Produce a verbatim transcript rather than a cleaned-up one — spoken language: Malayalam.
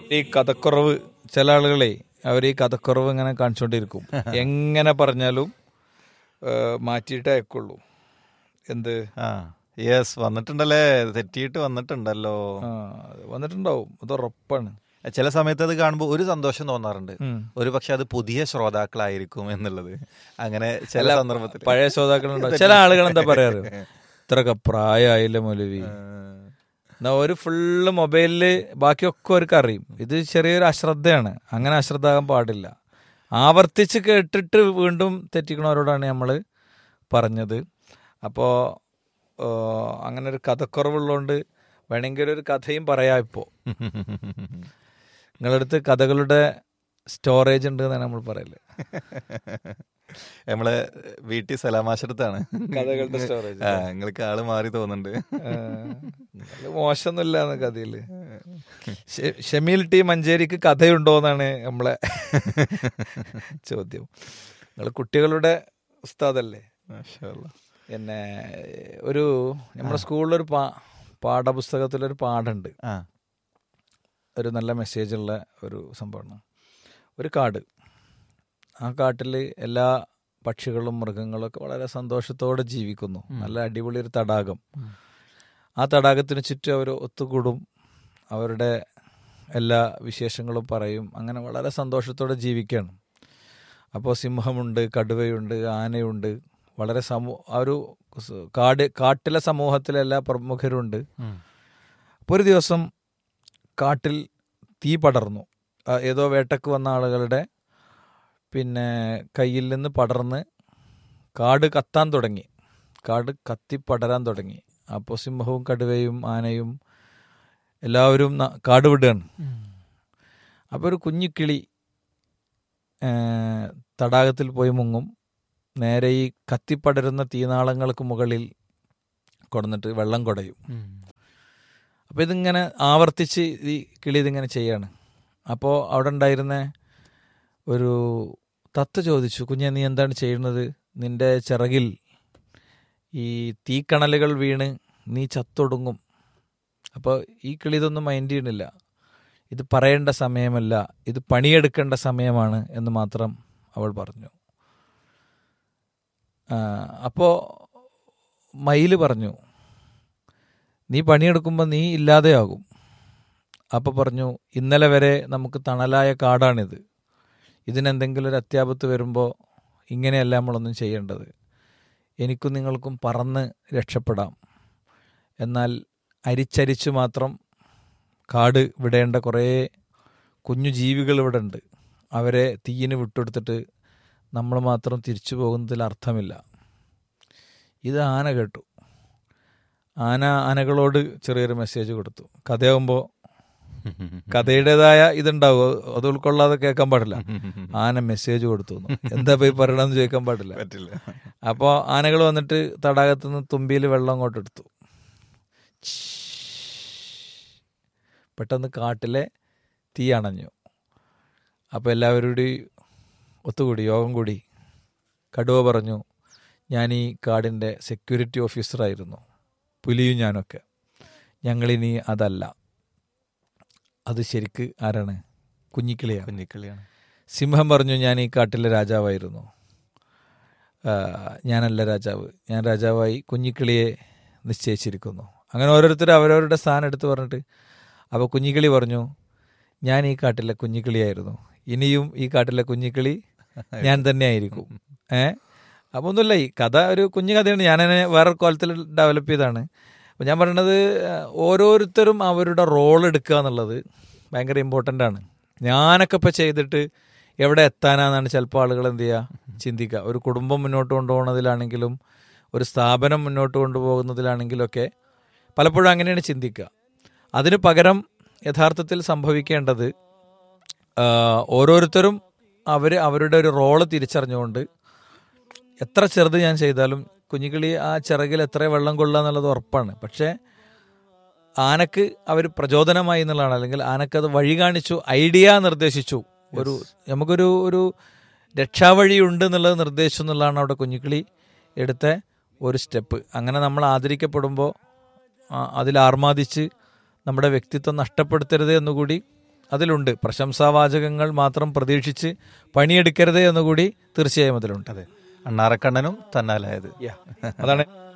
ഈ കഥക്കുറവ് ചില ആളുകളെ അവർ ഈ കഥക്കുറവ് ഇങ്ങനെ കാണിച്ചുകൊണ്ടിരിക്കും. എങ്ങനെ പറഞ്ഞാലും മാറ്റിയിട്ടേ അയക്കുള്ളൂ. എന്ത് ആ യെസ് വന്നിട്ടുണ്ടല്ലേ, തെറ്റിയിട്ട് വന്നിട്ടുണ്ടല്ലോ. ആ വന്നിട്ടുണ്ടാവും, അത് ഉറപ്പാണ്. ചില സമയത്ത് അത് കാണുമ്പോൾ ഒരു സന്തോഷം തോന്നാറുണ്ട്, ഒരു പക്ഷെ അത് പുതിയ ശ്രോതാക്കളായിരിക്കും എന്നുള്ളത്. അങ്ങനെ ചില സന്ദർഭത്തിൽ പഴയ ശ്രോതാക്കളുണ്ടാവും. ചില ആളുകൾ എന്താ പറയാറ്, ഇത്രയൊക്കെ പ്രായമായില്ല മൗലവി എന്നാ ഒരു ഫുള്ള് മൊബൈലില് ബാക്കിയൊക്കെ അവർക്ക് അറിയും. ഇത് ചെറിയൊരു അശ്രദ്ധയാണ്. അങ്ങനെ അശ്രദ്ധ പാടില്ല. ആവർത്തിച്ച് കേട്ടിട്ട് വീണ്ടും തെറ്റിക്കണവരോടാണ് നമ്മൾ പറഞ്ഞത്. അപ്പോൾ അങ്ങനെ ഒരു കഥക്കുറവുള്ളതുകൊണ്ട് വേണമെങ്കിൽ ഒരു കഥയും പറയാം. ഇപ്പോൾ നിങ്ങളടുത്ത് കഥകളുടെ സ്റ്റോറേജ് ഉണ്ട് എന്നാണ് നമ്മൾ പറയല്. നമ്മളെ വീട്ടിൽ സലാമാശരത്താണ് കഥകളുടെ സ്റ്റോറേജ്. നിങ്ങൾക്ക് ആള് മാറി തോന്നുന്നുണ്ട്. മോശമൊന്നുമില്ല കഥയില്. ഷമീൽ ടി മഞ്ചേരിക്ക് കഥയുണ്ടോ എന്നാണ് നമ്മളെ ചോദ്യം. നിങ്ങൾ കുട്ടികളുടെ ഉസ്താദല്ലേ. പിന്നെ ഒരു നമ്മുടെ സ്കൂളിലൊരു പാ പാഠപുസ്തകത്തിലൊരു പാഠമുണ്ട്. ഒരു നല്ല മെസ്സേജുള്ള ഒരു സംഭവമാണ്. ഒരു കാട്, ആ കാട്ടിൽ എല്ലാ പക്ഷികളും മൃഗങ്ങളൊക്കെ വളരെ സന്തോഷത്തോടെ ജീവിക്കുന്നു. നല്ല അടിപൊളി ഒരു തടാകം. ആ തടാകത്തിന് ചുറ്റും അവർ ഒത്തുകൂടും, അവരുടെ എല്ലാ വിശേഷങ്ങളും പറയും. അങ്ങനെ വളരെ സന്തോഷത്തോടെ ജീവിക്കുകയാണ്. അപ്പോൾ സിംഹമുണ്ട്, കടുവയുണ്ട്, ആനയുണ്ട്, വളരെ സമൂ ആ ഒരു കാട് കാട്ടിലെ സമൂഹത്തിലെ എല്ലാ പ്രമുഖരുണ്ട്. അപ്പോൾ ഒരു ദിവസം കാട്ടിൽ തീ പടർന്നു. ഏതോ വേട്ടക്ക് വന്ന ആളുകളുടെ പിന്നെ കയ്യിൽ നിന്ന് പടർന്ന് കാട് കത്താൻ തുടങ്ങി. കാട് കത്തിപ്പടരാൻ തുടങ്ങി. അപ്പോൾ സിംഹവും കടുവയും ആനയും എല്ലാവരും കാട് വിടുകയാണ്. അപ്പോൾ ഒരു കുഞ്ഞിക്കിളി തടാകത്തിൽ പോയി മുങ്ങും. നേരെ ഈ കത്തിപ്പടരുന്ന തീനാളങ്ങൾക്ക് മുകളിൽ കൊടുന്നിട്ട് വെള്ളം കുടയും. അപ്പോൾ ഇതിങ്ങനെ ആവർത്തിച്ച് ഈ കിളി ഇതിങ്ങനെ ചെയ്യാണ്. അപ്പോൾ അവിടെ ഉണ്ടായിരുന്ന ഒരു തത്ത ചോദിച്ചു, കുഞ്ഞെ നീ എന്താണ് ചെയ്യുന്നത്? നിന്റെ ചിറകിൽ ഈ തീക്കണലുകൾ വീണ് നീ ചത്തൊടുങ്ങും. അപ്പോൾ ഈ കിളി ഇതൊന്നും മൈൻഡ് ചെയ്യണില്ല. ഇത് പറയേണ്ട സമയമല്ല, ഇത് പണിയെടുക്കേണ്ട സമയമാണ് എന്ന് മാത്രം അവൾ പറഞ്ഞു. അപ്പോൾ മയില് പറഞ്ഞു, നീ പണിയെടുക്കുമ്പോൾ നീ ഇല്ലാതെയാകും. അപ്പോൾ പറഞ്ഞു, ഇന്നലെ വരെ നമുക്ക് തണലായ കാടാണിത്. ഇതിനെന്തെങ്കിലും ഒരു അത്യാപത്ത് വരുമ്പോൾ ഇങ്ങനെയല്ല നമ്മളൊന്നും ചെയ്യേണ്ടത്. എനിക്കും നിങ്ങൾക്കും പറന്ന് രക്ഷപ്പെടാം. എന്നാൽ അരിച്ചരിച്ചു മാത്രം കാട് വിടേണ്ട കുറേ കുഞ്ഞു ജീവികൾ ഇവിടെ ഉണ്ട്. അവരെ തീയിന് വിട്ടുകൊടുത്തിട്ട് നമ്മൾ മാത്രം തിരിച്ചു പോകുന്നതിൽ അർത്ഥമില്ല. ഇത് ആന കേട്ടു. ആന ആനകളോട് ചെറിയൊരു മെസ്സേജ് കൊടുത്തു. കഥയാകുമ്പോൾ കഥയുടേതായ ഇതുണ്ടാവും, അത് ഉൾക്കൊള്ളാതെ കേൾക്കാൻ പാടില്ല. ആന മെസ്സേജ് കൊടുത്തു, എന്താ പോയി പറയണമെന്ന് ചോദിക്കാൻ പാടില്ല. അപ്പോൾ ആനകൾ വന്നിട്ട് തടാകത്തു നിന്ന് തുമ്പിയിൽ വെള്ളം അങ്ങോട്ട് എടുത്തു. പെട്ടെന്ന് കാട്ടിലെ തീ അണഞ്ഞു. അപ്പോൾ എല്ലാവരുടെ ഒത്തുകൂടി, യോഗം കൂടി. കടുവ പറഞ്ഞു, ഞാൻ ഈ കാടിൻ്റെ സെക്യൂരിറ്റി ഓഫീസറായിരുന്നു, പുലിയും ഞാനൊക്കെ. ഞങ്ങളിനി അതല്ല. അത് ശരിക്ക് ആരാണ്? കുഞ്ഞിക്കിളിയാണ്. കുഞ്ഞിക്കിളിയാണ്. സിംഹം പറഞ്ഞു, ഞാൻ ഈ കാട്ടിലെ രാജാവായിരുന്നു. ഞാനല്ല രാജാവ്, ഞാൻ രാജാവായി കുഞ്ഞിക്കിളിയെ നിശ്ചയിച്ചിരിക്കുന്നു. അങ്ങനെ ഓരോരുത്തരും അവരവരുടെ സ്ഥാനം എടുത്ത് പറഞ്ഞിട്ട്, അപ്പോൾ കുഞ്ഞിക്കിളി പറഞ്ഞു, ഞാൻ ഈ കാട്ടിലെ കുഞ്ഞിക്കിളിയായിരുന്നു, ഇനിയും ഈ കാട്ടിലെ കുഞ്ഞിക്കിളി ഞാൻ തന്നെ ആയിരിക്കും. ഏഹ് അപ്പോൾ ഒന്നുമില്ല, ഈ കഥ ഒരു കുഞ്ഞു കഥയാണ്. ഞാനതിനെ വേറെ കോലത്തിൽ ഡെവലപ്പ് ചെയ്താണ്. അപ്പോൾ ഞാൻ പറയണത്, ഓരോരുത്തരും അവരുടെ റോൾ എടുക്കുക എന്നുള്ളത് ഭയങ്കര ഇമ്പോർട്ടൻ്റ് ആണ്. ഞാനൊക്കെ ഇപ്പോൾ ചെയ്തിട്ട് എവിടെ എത്താനാണെന്നാണ് ചിലപ്പോൾ ആളുകൾ എന്ത് ചെയ്യുക, ചിന്തിക്കുക. ഒരു കുടുംബം മുന്നോട്ട് കൊണ്ടുപോകുന്നതിലാണെങ്കിലും ഒരു സ്ഥാപനം മുന്നോട്ട് കൊണ്ടുപോകുന്നതിലാണെങ്കിലൊക്കെ പലപ്പോഴും അങ്ങനെയാണ് ചിന്തിക്കുക. അതിന് പകരം യഥാർത്ഥത്തിൽ സംഭവിക്കേണ്ടത്, ഓരോരുത്തരും അവർ അവരുടെ ഒരു റോള് തിരിച്ചറിഞ്ഞുകൊണ്ട് എത്ര ചെറുത് ഞാൻ ചെയ്താലും കുഞ്ഞിക്കിളി ആ ചിറകിൽ എത്ര വെള്ളം കൊള്ളുക എന്നുള്ളത് ഉറപ്പാണ്. പക്ഷേ ആനക്ക് അവർ പ്രചോദനമായി എന്നുള്ളതാണ്, അല്ലെങ്കിൽ ആനക്കത് വഴി കാണിച്ചു, ഐഡിയ നിർദ്ദേശിച്ചു, ഒരു നമുക്കൊരു ഒരു രക്ഷാവഴിയുണ്ട് എന്നുള്ളത് നിർദ്ദേശിച്ചു എന്നുള്ളതാണ് അവിടെ കുഞ്ഞിക്കിളി എടുത്ത ഒരു സ്റ്റെപ്പ്. അങ്ങനെ നമ്മൾ ആദരിക്കപ്പെടുമ്പോൾ അതിൽ ആർമാദിച്ച് നമ്മുടെ വ്യക്തിത്വം നഷ്ടപ്പെടുത്തരുത് എന്നുകൂടി അതിലുണ്ട്. പ്രശംസാവാചകങ്ങൾ മാത്രം പ്രതീക്ഷിച്ച് പണിയെടുക്കരുത് എന്നുകൂടി തീർച്ചയായും അതിലുണ്ട്. അതെ, അണ്ണാറക്കണ്ണനും തന്നാലായത്. അതാണ്